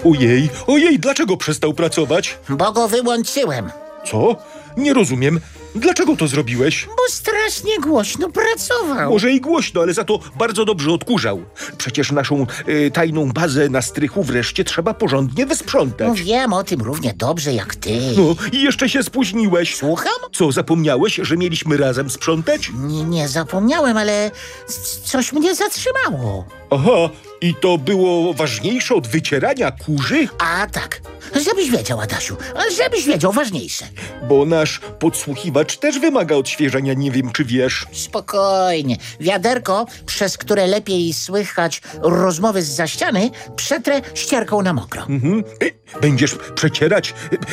Ojej, dlaczego przestał pracować? Bo go wyłączyłem. Co? Nie rozumiem. Dlaczego to zrobiłeś? Bo strasznie głośno pracował. Może i głośno, ale za to bardzo dobrze odkurzał. Przecież naszą tajną bazę na strychu wreszcie trzeba porządnie No wysprzątać. wiem o tym równie dobrze jak ty. No i jeszcze się spóźniłeś. Słucham? Co, zapomniałeś, że mieliśmy razem sprzątać? Nie zapomniałem, ale coś mnie zatrzymało. Aha, i to było ważniejsze od wycierania kurzy? A tak, żebyś wiedział, Adasiu, żebyś wiedział, ważniejsze. Bo nasz podsłuchiwacz też wymaga odświeżenia, nie wiem czy wiesz. Spokojnie. Wiaderko, przez które lepiej słychać rozmowy zza ściany, przetrę ścierką na mokro. Będziesz przecierać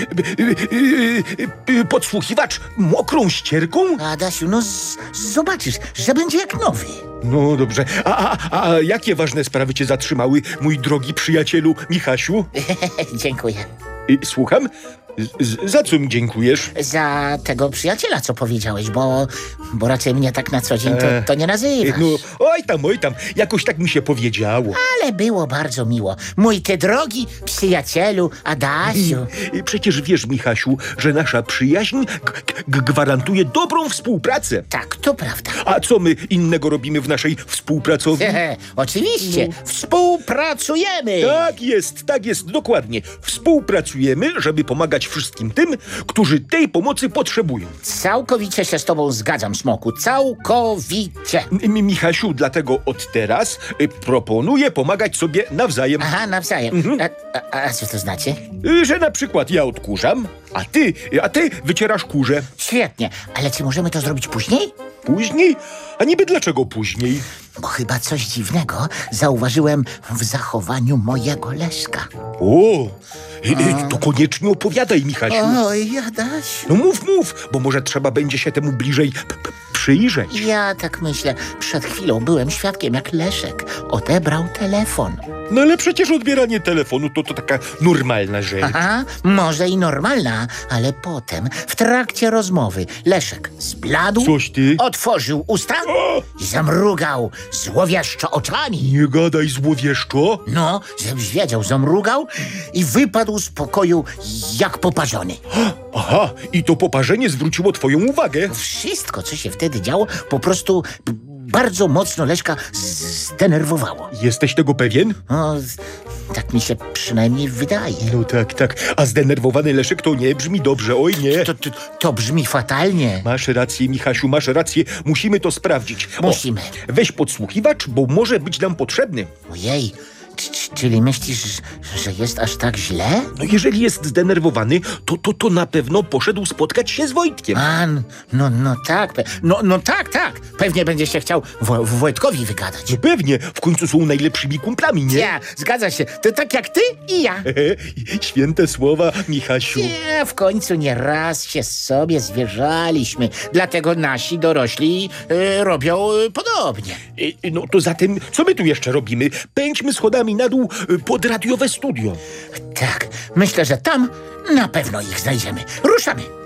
podsłuchiwacz mokrą ścierką? Adasiu, no zobaczysz, że będzie jak nowy. No dobrze. A jakie ważne sprawy cię zatrzymały, mój drogi przyjacielu Michasiu? Dziękuję. Słucham? Za co mi dziękujesz? Za tego przyjaciela, co powiedziałeś, bo raczej mnie tak na co dzień to nie nazywasz. No, oj tam, jakoś tak mi się powiedziało. Ale było bardzo miło. Mój ty drogi przyjacielu Adasiu. Przecież wiesz, Michasiu, że nasza przyjaźń gwarantuje dobrą współpracę. Tak, to prawda. A co my innego robimy w naszej współpracowni? Oczywiście, współpracujemy. Tak jest, dokładnie. Współpracujemy, żeby pomagać wszystkim tym, którzy tej pomocy potrzebują. Całkowicie się z tobą zgadzam, Smoku. Całkowicie. Michasiu, dlatego od teraz proponuję pomagać sobie nawzajem. Aha, nawzajem. A co to znaczy? Że na przykład ja odkurzam, a ty wycierasz kurze. Świetnie, ale czy możemy to zrobić później? Później? A niby dlaczego później? Bo chyba coś dziwnego zauważyłem w zachowaniu mojego Leszka. To koniecznie opowiadaj, Michasiu. Oj, Adasiu. No mów, bo może trzeba będzie się temu bliżej przyjrzeć. Ja tak myślę. Przed chwilą byłem świadkiem, jak Leszek odebrał telefon. No ale przecież odbieranie telefonu to taka normalna rzecz. Aha, może i normalna, ale potem, w trakcie rozmowy, Leszek zbladł, Coś ty? otworzył usta i zamrugał złowieszczo oczami. Nie gadaj złowieszczo. No, żebyś wiedział, zamrugał i wypadł z pokoju jak poparzony. Aha, i to poparzenie zwróciło twoją uwagę. Wszystko, co się wtedy działo, po prostu bardzo mocno Leszka zdenerwowało. Jesteś tego pewien? No, tak mi się przynajmniej wydaje. No tak. A zdenerwowany Leszek to nie brzmi dobrze, oj nie. To brzmi fatalnie. Masz rację, Michasiu, masz rację. Musimy to sprawdzić. Musimy. Weź podsłuchiwacz, bo może być nam potrzebny. Ojej, czyli myślisz, że jest aż tak źle? No jeżeli jest zdenerwowany, to na pewno poszedł spotkać się z Wojtkiem. A, no tak, tak. Pewnie będzie się chciał Wojtkowi wygadać. No pewnie, w końcu są najlepszymi kumplami, nie? Ja, zgadza się. To tak jak ty i ja. Święte słowa, Michasiu. Nie, w końcu nie raz się sobie zwierzaliśmy. Dlatego nasi dorośli robią podobnie. No to zatem, co my tu jeszcze robimy? Pędźmy schodami na dół pod radiowe studio. Tak, myślę, że tam na pewno ich znajdziemy. Ruszamy.